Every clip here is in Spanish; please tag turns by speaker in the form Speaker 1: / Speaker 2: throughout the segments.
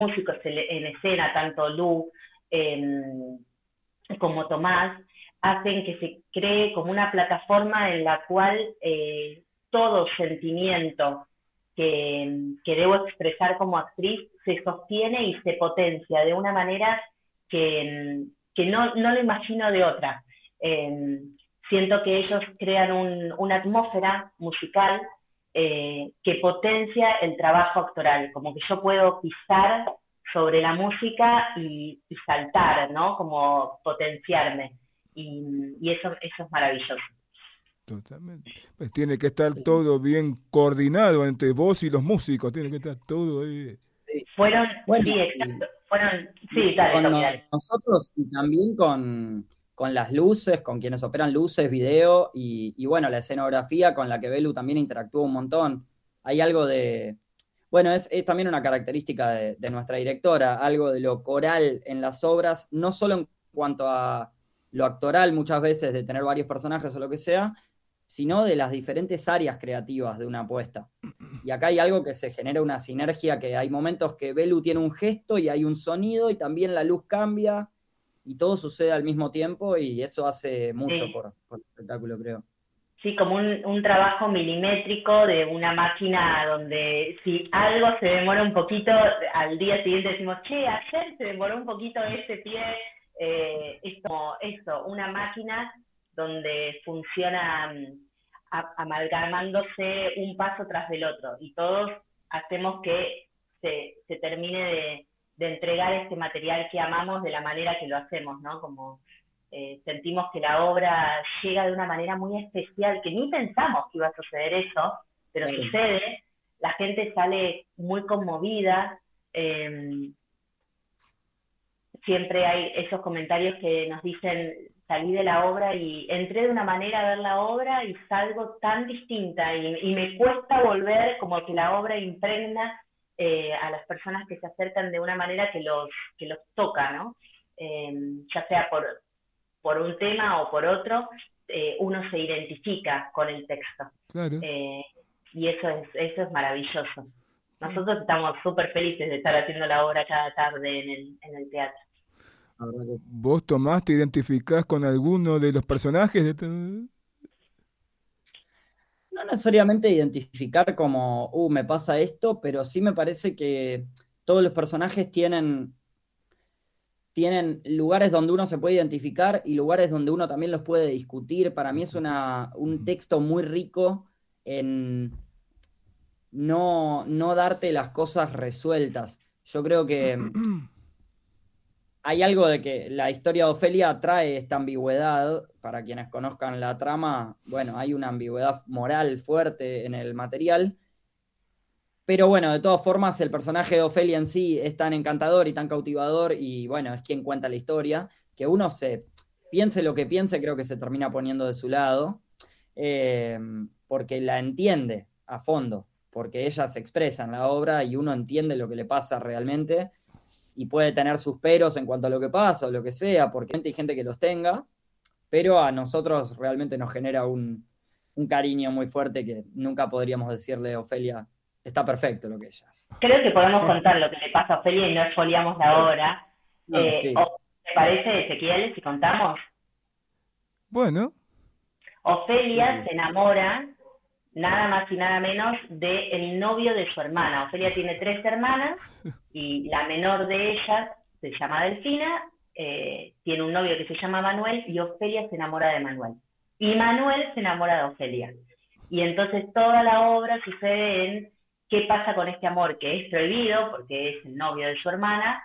Speaker 1: músicos en escena, tanto Lu como Tomás, hacen que se cree como una plataforma en la cual todo sentimiento que debo expresar como actriz se sostiene y se potencia de una manera que no lo imagino de otra. Siento que ellos crean una atmósfera musical que potencia el trabajo actoral, como que yo puedo pisar sobre la música y saltar, ¿no? Como potenciarme. Y eso es maravilloso.
Speaker 2: Totalmente. Pues tiene que estar todo bien coordinado entre vos y los músicos, tiene que estar todo ahí.
Speaker 3: Sí.
Speaker 1: Fueron,
Speaker 3: Bueno,
Speaker 1: sí, exacto, fueron, sí, dale,
Speaker 3: con
Speaker 1: Tommy, dale.
Speaker 3: nosotros y también con las luces, con quienes operan luces, video y bueno, la escenografía con la que Belu también interactúa un montón. Hay algo de... Bueno, es también una característica de nuestra directora, algo de lo coral en las obras, no solo en cuanto a lo actoral muchas veces, de tener varios personajes o lo que sea, sino de las diferentes áreas creativas de una apuesta. Y acá hay algo que se genera una sinergia, que hay momentos que Belu tiene un gesto y hay un sonido y también la luz cambia y todo sucede al mismo tiempo y eso hace mucho
Speaker 1: Sí.
Speaker 3: por el espectáculo, creo.
Speaker 1: Sí, como un trabajo milimétrico de una máquina donde si algo se demora un poquito, al día siguiente decimos, che, ayer se demoró un poquito ese pie. Es como eso, una máquina donde funciona amalgamándose un paso tras del otro y todos hacemos que se termine de entregar este material que amamos de la manera que lo hacemos, ¿no? Como sentimos que la obra llega de una manera muy especial, que ni pensamos que iba a suceder eso, pero sucede, la gente sale muy conmovida, siempre hay esos comentarios que nos dicen, salí de la obra y entré de una manera a ver la obra y salgo tan distinta y me cuesta volver, como que la obra impregna a las personas que se acercan de una manera que los toca, ¿no? Ya sea por un tema o por otro, uno se identifica con el texto.
Speaker 2: Claro.
Speaker 1: Y eso es maravilloso. Nosotros estamos súper felices de estar haciendo la obra cada tarde en el teatro.
Speaker 2: ¿Vos, Tomás, te identificás con alguno de los personajes de todo?
Speaker 3: No necesariamente identificar como, me pasa esto, pero sí me parece que todos los personajes tienen lugares donde uno se puede identificar y lugares donde uno también los puede discutir. Para mí es un texto muy rico en no darte las cosas resueltas. Yo creo que hay algo de que la historia de Ofelia trae esta ambigüedad. Para quienes conozcan la trama, bueno, hay una ambigüedad moral fuerte en el material. Pero bueno, de todas formas, el personaje de Ofelia en sí es tan encantador y tan cautivador y bueno, es quien cuenta la historia, que uno se piense lo que piense, creo que se termina poniendo de su lado, porque la entiende a fondo, porque ella se expresa en la obra y uno entiende lo que le pasa realmente y puede tener sus peros en cuanto a lo que pasa o lo que sea, porque hay gente que los tenga, pero a nosotros realmente nos genera un cariño muy fuerte que nunca podríamos decirle a Ofelia, está perfecto lo que ella hace.
Speaker 1: Creo que podemos contar lo que le pasa a Ofelia y no exfoliamos la obra.
Speaker 3: Sí.
Speaker 1: ¿Te parece, Ezequiel, si contamos?
Speaker 2: Bueno.
Speaker 1: Ofelia se enamora nada más y nada menos del novio de su hermana. Ofelia tiene 3 hermanas y la menor de ellas se llama Delfina, tiene un novio que se llama Manuel y Ofelia se enamora de Manuel. Y Manuel se enamora de Ofelia. Y entonces toda la obra sucede en qué pasa con este amor que es prohibido porque es el novio de su hermana,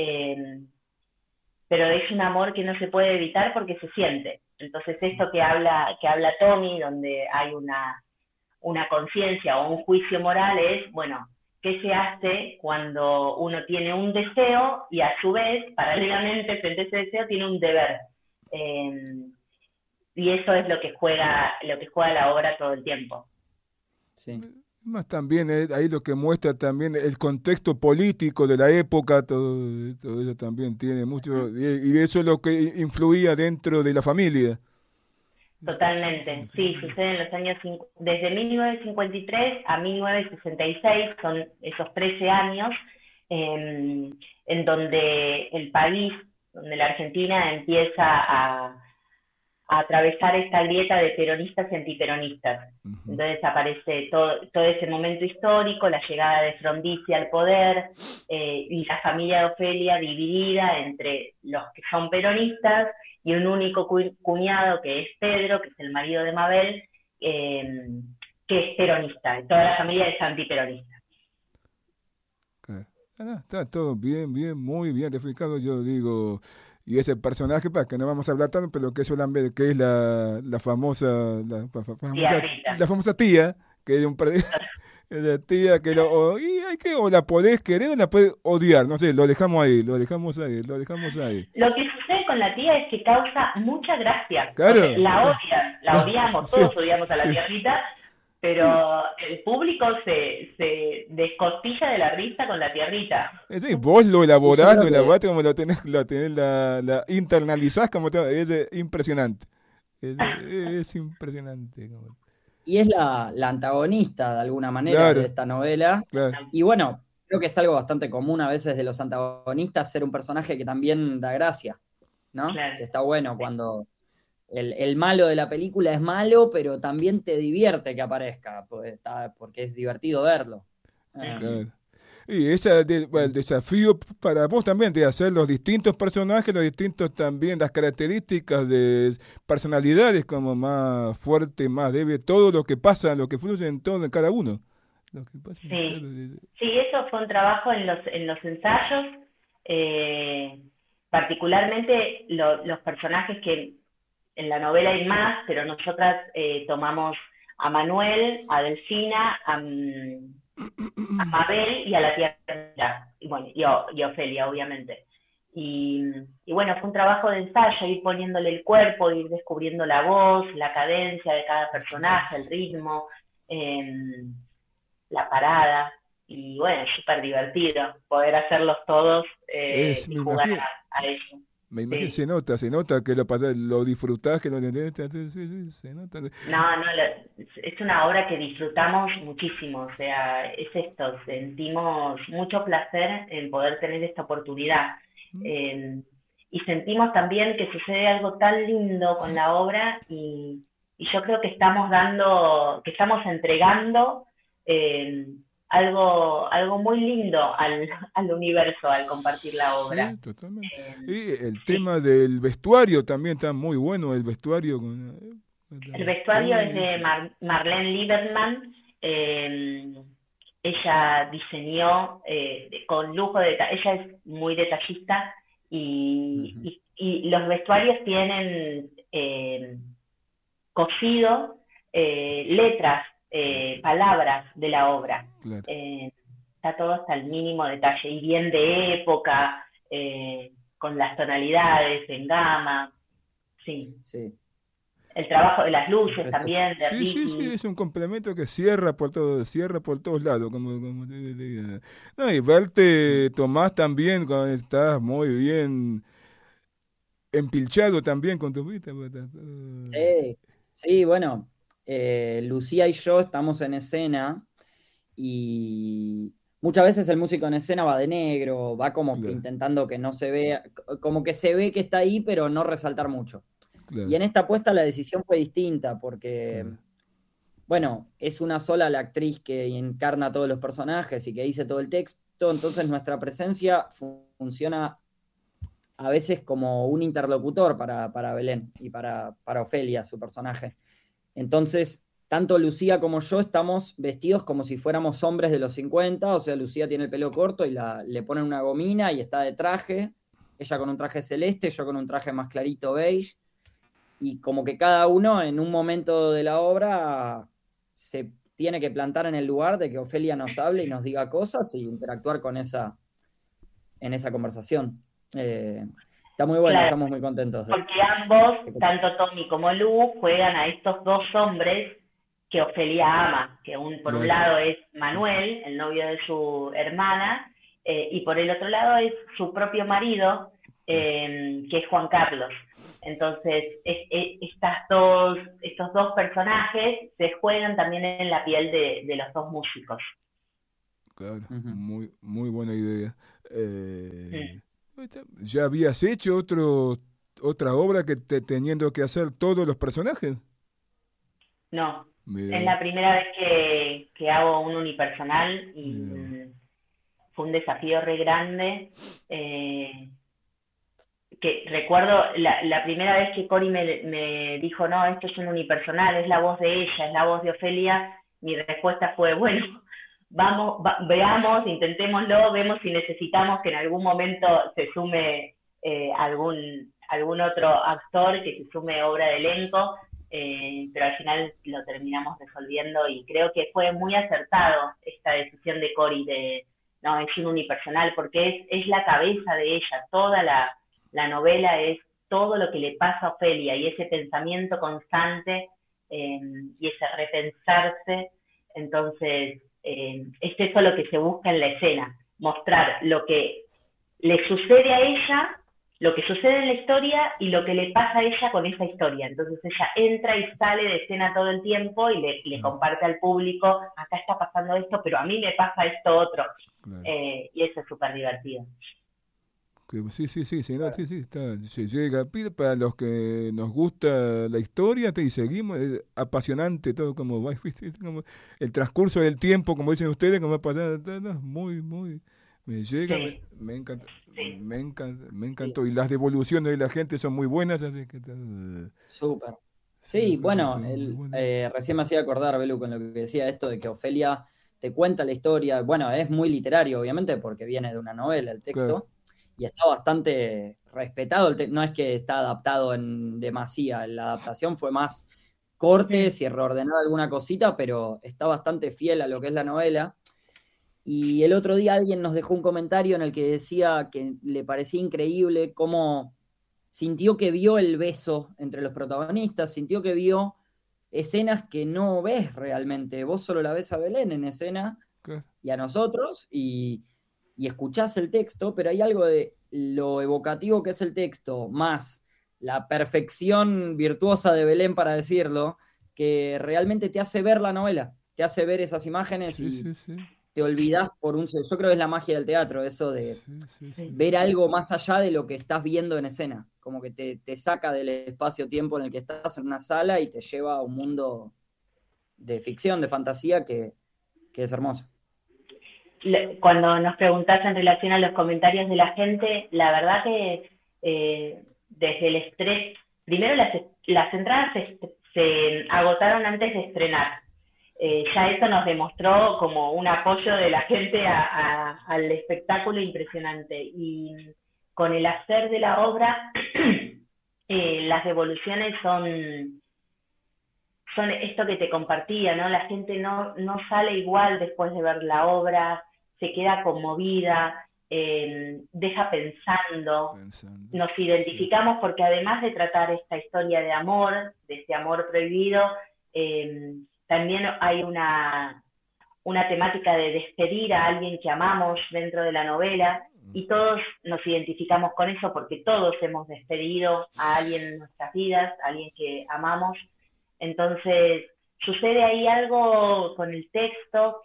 Speaker 1: pero es un amor que no se puede evitar porque se siente. Entonces esto que habla Tommy, donde hay una conciencia o un juicio moral es, bueno, ¿qué se hace cuando uno tiene un deseo y a su vez, paralelamente, frente a ese deseo, tiene un deber? Y eso es lo que juega la obra todo el tiempo.
Speaker 3: Sí.
Speaker 2: Más también ahí lo que muestra también el contexto político de la época, todo eso también tiene mucho, y eso es lo que influía dentro de la familia.
Speaker 1: Totalmente, sí, sucede en los años, desde 1953 a 1966, son esos 13 años, en donde el país, donde la Argentina empieza a atravesar esta grieta de peronistas y antiperonistas.
Speaker 2: Ujú.
Speaker 1: Entonces aparece todo ese momento histórico, la llegada de Frondizi al poder, y la familia de Ofelia dividida entre los que son peronistas y un único cuñado que es Pedro, que es el marido de Mabel, que es peronista. Toda la familia es antiperonista.
Speaker 2: Claro. Está todo bien, muy bien explicado, yo digo. Y ese personaje, para que no vamos a hablar tanto, pero que es que es la famosa,
Speaker 1: Tía Rita.
Speaker 2: la famosa tía, que es la tía que y hay que, o la podés querer o la podés odiar, no sé, lo dejamos ahí.
Speaker 1: Lo que sucede con la tía es que causa mucha gracia.
Speaker 2: Claro.
Speaker 1: La odiamos,
Speaker 2: Sí,
Speaker 1: todos odiamos a la
Speaker 2: sí.
Speaker 1: tía Rita, pero el público se descostilla de la risa con la tía Rita.
Speaker 2: Sí, vos lo elaborás,
Speaker 3: Yo
Speaker 2: lo
Speaker 3: creo que
Speaker 2: elaborás como lo tenés la internalizás, es impresionante. Es impresionante.
Speaker 3: Y es la antagonista, de alguna manera, de
Speaker 2: Claro,
Speaker 3: esta novela.
Speaker 2: claro.
Speaker 3: Y bueno, creo que es algo bastante común a veces de los antagonistas ser un personaje que también da gracia, ¿no?
Speaker 1: Claro.
Speaker 3: Que está bueno cuando el malo de la película es malo, pero también te divierte que aparezca, porque es divertido verlo.
Speaker 2: Claro. Y el desafío para vos también de hacer los distintos personajes, los distintos también, las características de personalidades como más fuerte, más débil, todo lo que pasa, lo que fluye en todo, en cada uno. Lo que pasa
Speaker 1: Sí, eso fue un trabajo en los ensayos, particularmente los personajes que en la novela hay más, pero nosotras tomamos a Manuel, a Delfina, a Mabel y a la tía Rita, y bueno, y Ofelia, obviamente. Y bueno, fue un trabajo de ensayo, ir poniéndole el cuerpo, ir descubriendo la voz, la cadencia de cada personaje, el ritmo, la parada, y bueno, es súper divertido poder hacerlos todos y
Speaker 2: me
Speaker 1: jugar
Speaker 2: imagino,
Speaker 1: a eso.
Speaker 2: me imagino,
Speaker 1: Sí.
Speaker 2: se nota que lo disfrutás, que lo entendés, sí, se nota.
Speaker 1: No, es una obra que disfrutamos muchísimo, o sea, es esto, sentimos mucho placer en poder tener esta oportunidad. Eh, y sentimos también que sucede algo tan lindo con la obra y yo creo que que estamos entregando eh, algo muy lindo al universo al compartir la obra.
Speaker 2: Sí, totalmente.
Speaker 1: Eh,
Speaker 2: Y el
Speaker 1: sí.
Speaker 2: tema del vestuario también está muy bueno, el vestuario
Speaker 1: El vestuario es
Speaker 2: todo.
Speaker 1: de Marlene Lieberman. Ella diseñó con lujo de ella es muy detallista
Speaker 3: Ujú.
Speaker 1: y los vestuarios tienen cosido letras, palabras de la obra.
Speaker 2: Claro.
Speaker 1: Está todo hasta el mínimo detalle y bien de época, con las tonalidades en gama. Sí.
Speaker 3: Sí,
Speaker 1: El trabajo de las
Speaker 3: es
Speaker 1: luces
Speaker 3: precioso.
Speaker 1: también, de
Speaker 2: Sí,
Speaker 1: Ricky.
Speaker 2: es un complemento que cierra por todos lados, como te diga. No, y verte, Tomás, también, cuando estás muy bien empilchado también con tu vista.
Speaker 3: Sí, sí, bueno, Lucía y yo estamos en escena y muchas veces el músico en escena va de negro, va como que
Speaker 2: Claro,
Speaker 3: intentando que no se vea, como que se ve que está ahí, pero no resaltar mucho. Y
Speaker 2: claro,
Speaker 3: en esta apuesta la decisión fue distinta, porque,
Speaker 2: claro.
Speaker 3: bueno, es una sola la actriz que encarna a todos los personajes y que dice todo el texto, entonces nuestra presencia funciona a veces como un interlocutor para Belén y para Ofelia, su personaje. Entonces, tanto Lucía como yo estamos vestidos como si fuéramos hombres de los 50, o sea, Lucía tiene el pelo corto y le ponen una gomina y está de traje, ella con un traje celeste, yo con un traje más clarito beige, y como que cada uno en un momento de la obra se tiene que plantar en el lugar de que Ofelia nos hable y nos diga cosas y interactuar en esa conversación. Está muy bueno,
Speaker 1: Claro,
Speaker 3: estamos muy contentos
Speaker 1: porque ambos,
Speaker 3: de
Speaker 1: tanto Tommy como Lu, juegan a estos dos hombres que Ofelia ama, que por un
Speaker 2: Claro.
Speaker 1: lado es Manuel, el novio de su hermana, y por el otro lado es su propio marido, que es Juan Carlos. Entonces, estos dos personajes se juegan también en la piel de los dos músicos.
Speaker 2: Claro,
Speaker 3: Ujú.
Speaker 2: muy buena idea.
Speaker 1: Mm.
Speaker 2: ¿Ya habías hecho otra obra que teniendo que hacer todos los personajes?
Speaker 1: No,
Speaker 2: Mira,
Speaker 1: es la primera vez que hago un unipersonal y
Speaker 2: mira.
Speaker 1: fue un desafío re grande. eh, que recuerdo la primera vez que Cori me dijo, no, esto es un unipersonal, es la voz de ella, es la voz de Ofelia, mi respuesta fue, bueno, vamos, veamos, intentémoslo, vemos si necesitamos que en algún momento se sume algún otro actor, que se sume obra de elenco, pero al final lo terminamos resolviendo y creo que fue muy acertado esta decisión de Cori de, no, es un unipersonal, porque es la cabeza de ella, toda la novela es todo lo que le pasa a Ofelia y ese pensamiento constante y ese repensarse. Entonces, es eso lo que se busca en la escena, mostrar lo que le sucede a ella, lo que sucede en la historia y lo que le pasa a ella con esa historia. Entonces ella entra y sale de escena todo el tiempo y le
Speaker 2: Claro,
Speaker 1: comparte al público, acá está pasando esto, pero a mí me pasa esto otro.
Speaker 2: claro.
Speaker 1: Y eso es súper divertido.
Speaker 2: Sí, sí, sí, sí, no, sí, sí, se llega. Pide para los que nos gusta la historia, y seguimos, es apasionante todo como va, ¿viste? Como el transcurso del tiempo, como dicen ustedes, como va pasando, muy, me llega,
Speaker 1: Sí,
Speaker 2: me encanta,
Speaker 1: sí.
Speaker 2: me
Speaker 3: Sí,
Speaker 2: encantó. Y las devoluciones de la gente son muy buenas, así que
Speaker 3: súper.
Speaker 2: sí,
Speaker 3: Sí, bueno,
Speaker 2: son muy buenas.
Speaker 3: recién me hacía acordar, Belu, con lo que decía esto de que Ofelia te cuenta la historia. Bueno, es muy literario, obviamente, porque viene de una novela el
Speaker 2: Claro,
Speaker 3: texto, y está bastante respetado. No es que está adaptado en demasía, la adaptación fue más cortes y reordenar alguna cosita, pero está bastante fiel a lo que es la novela. Y el otro día alguien nos dejó un comentario en el que decía que le parecía increíble cómo sintió que vio el beso entre los protagonistas, sintió que vio escenas que no ves realmente. Vos solo la ves a Belén en escena
Speaker 2: claro,
Speaker 3: y a nosotros y escuchás el texto, pero hay algo de lo evocativo que es el texto, más la perfección virtuosa de Belén, para decirlo, que realmente te hace ver la novela, te hace ver esas imágenes
Speaker 2: sí,
Speaker 3: y
Speaker 2: sí, sí,
Speaker 3: te olvidás por un... Yo creo que es la magia del teatro, eso de
Speaker 2: sí, sí, sí.
Speaker 1: Sí.
Speaker 3: ver algo más allá de lo que estás viendo en escena, como que te saca del espacio-tiempo en el que estás en una sala y te lleva a un mundo de ficción, de fantasía que es hermoso.
Speaker 1: Cuando nos preguntás en relación a los comentarios de la gente, la verdad que desde el estrés, primero las entradas se agotaron antes de estrenar. Ya eso nos demostró como un apoyo de la gente al espectáculo impresionante. Y con el hacer de la obra, las devoluciones son esto que te compartía, ¿no? La gente no sale igual después de ver la obra, se queda conmovida, deja pensando.
Speaker 2: Pensando,
Speaker 1: Nos
Speaker 2: sí.
Speaker 1: identificamos porque además de tratar esta historia de amor, de este amor prohibido, también hay una temática de despedir a alguien que amamos dentro de la novela y todos nos identificamos con eso porque todos hemos despedido a alguien en nuestras vidas, a alguien que amamos. Entonces, sucede ahí algo con el texto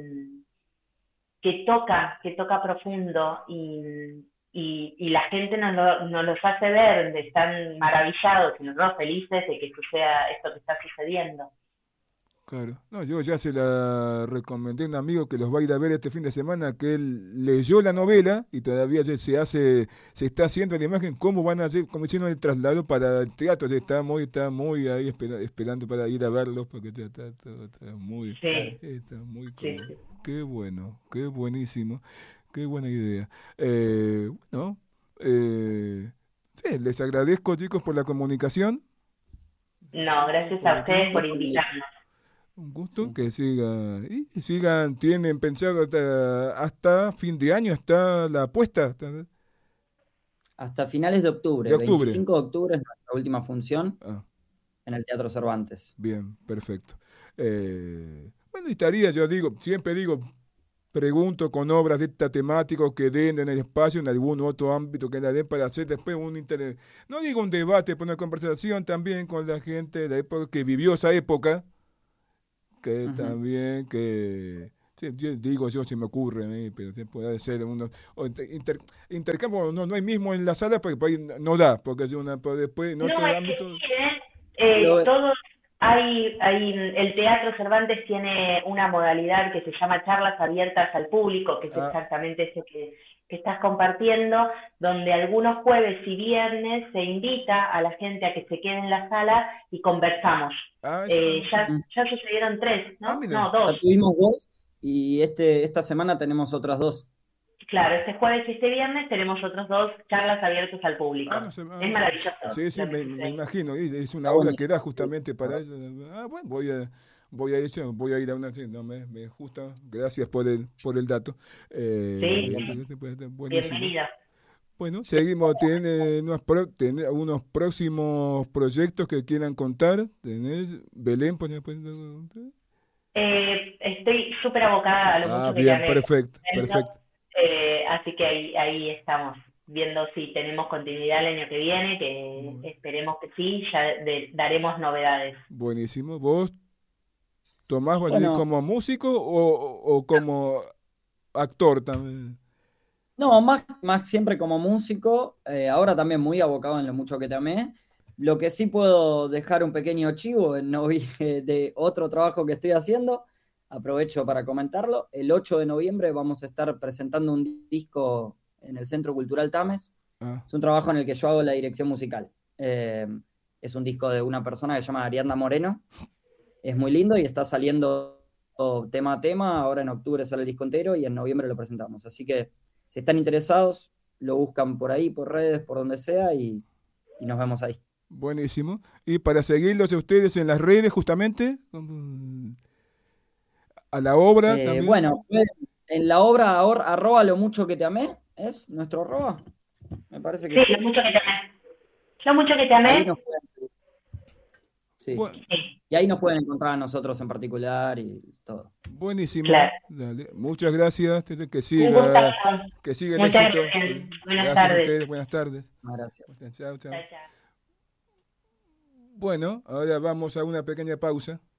Speaker 1: que toca profundo y la gente nos los hace ver, están maravillados y nosotros felices de que suceda esto que está sucediendo.
Speaker 2: Claro. No, yo ya se la recomendé a un amigo que los va a ir a ver este fin de semana, que él leyó la novela y todavía se está haciendo la imagen, cómo van a hacer, cómo hicieron el traslado para el teatro. O sea, está muy ahí esperando para ir a verlos, porque
Speaker 1: Sí,
Speaker 2: está muy
Speaker 1: sí,
Speaker 2: como,
Speaker 1: sí.
Speaker 2: qué bueno, qué buenísimo, qué buena idea. Bueno, sí, les agradezco, chicos, por la comunicación.
Speaker 1: No,
Speaker 2: Saludos
Speaker 1: gracias
Speaker 2: por
Speaker 1: a
Speaker 2: el
Speaker 1: ustedes por
Speaker 2: tiempo.
Speaker 1: invitarnos.
Speaker 2: Un gusto
Speaker 3: Sí.
Speaker 2: que sigan, tienen pensado hasta fin de año está la apuesta
Speaker 3: Hasta finales de
Speaker 2: de
Speaker 3: octubre,
Speaker 2: octubre.
Speaker 3: 25 de octubre es nuestra última función
Speaker 2: Ah,
Speaker 3: en el Teatro Cervantes.
Speaker 2: bien, perfecto. Bueno, y estaría, yo digo, siempre digo, pregunto con obras de esta temática o que den en el espacio en algún otro ámbito que la den para hacer después un interés. No digo un debate, pero una conversación también con la gente de la época que vivió esa época, que
Speaker 3: Ujú.
Speaker 2: también que Sí, yo digo yo, se me ocurre, pero puede ser uno, intercambio, no hay mismo en la sala porque por ahí no da, porque es una, pero después en
Speaker 1: No,
Speaker 2: otro
Speaker 1: es que
Speaker 2: ámbito.
Speaker 1: sí,
Speaker 3: Lo-
Speaker 1: todos, el Teatro Cervantes tiene una modalidad que se llama charlas abiertas al público, que es
Speaker 2: Ah,
Speaker 1: exactamente ese que estás compartiendo, donde algunos jueves y viernes se invita a la gente a que se quede en la sala y conversamos.
Speaker 2: sí.
Speaker 1: Ya sucedieron 3,
Speaker 2: Ah,
Speaker 1: ¿no?
Speaker 2: mira.
Speaker 1: No, 2.
Speaker 3: Ya tuvimos dos y esta semana tenemos otras dos.
Speaker 1: Claro, este jueves y este viernes tenemos otros 2 charlas abiertas al público.
Speaker 2: No sé.
Speaker 1: Es maravilloso
Speaker 2: Sí, sí,
Speaker 1: lo que
Speaker 2: me
Speaker 1: sucede.
Speaker 2: imagino. Y es una
Speaker 3: Está
Speaker 2: obra que da
Speaker 3: buenísimo.
Speaker 2: justamente para eso. Bueno, voy a ir a una. Sí, no, me gusta. Gracias por el dato.
Speaker 1: Sí,
Speaker 3: Excelente.
Speaker 2: Buenísimo.
Speaker 1: bienvenido.
Speaker 2: Bueno, seguimos. ¿Tiene unos próximos proyectos que quieran contar? ¿Tenés? Belén,
Speaker 1: Estoy súper abocada a lo mucho que te
Speaker 2: bien,
Speaker 1: amé.
Speaker 2: perfecto, perfecto.
Speaker 1: Así que ahí estamos, viendo si tenemos continuidad el año que viene, que
Speaker 2: Muy
Speaker 1: esperemos que sí, ya daremos novedades.
Speaker 2: buenísimo. ¿Vos, Tomás, vas a ir
Speaker 3: Bueno,
Speaker 2: como músico o como actor también?
Speaker 3: no, más siempre como músico, ahora también muy abocado en lo mucho que te amé. Lo que sí puedo dejar un pequeño chivo de otro trabajo que estoy haciendo, aprovecho para comentarlo. El 8 de noviembre vamos a estar presentando un disco en el Centro Cultural Tames.
Speaker 2: Ah,
Speaker 3: Es un trabajo en el que yo hago la dirección musical. Es un disco de una persona que se llama Ariadna Moreno. Es muy lindo y está saliendo tema a tema. Ahora en octubre sale el disco entero y en noviembre lo presentamos. Así que si están interesados, lo buscan por ahí, por redes, por donde sea y nos vemos ahí.
Speaker 2: buenísimo. Y para seguirlos a ustedes en las redes, justamente, a la obra también.
Speaker 3: Bueno, en la obra arroba lo mucho que te amé, ¿es nuestro arroba? Me parece que
Speaker 1: Sí, lo
Speaker 3: sí.
Speaker 1: mucho que te amé. Lo mucho que te
Speaker 3: Ahí
Speaker 1: amé,
Speaker 3: nos pueden seguir. Sí.
Speaker 2: Bu-
Speaker 1: sí,
Speaker 3: Y ahí nos pueden encontrar a nosotros en particular y todo.
Speaker 2: buenísimo.
Speaker 1: claro.
Speaker 2: Dale. Muchas gracias.
Speaker 1: Un gustazo.
Speaker 2: Que siga el
Speaker 1: Muchas
Speaker 2: éxito.
Speaker 1: gracias. Buenas
Speaker 2: Gracias a
Speaker 1: tardes.
Speaker 2: ustedes. Buenas tardes.
Speaker 3: Gracias.
Speaker 2: Chao, chao.
Speaker 1: Chao, chao.
Speaker 2: Bueno, ahora vamos a una pequeña pausa.